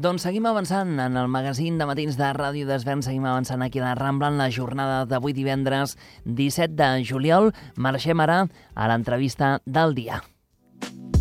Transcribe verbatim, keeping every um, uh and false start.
Doncs seguim avançant en el magazín de matins de Ràdio Desvern, seguim avançant aquí a la Rambla en la jornada d'avui divendres disset de juliol. Marxem ara a l'entrevista del dia.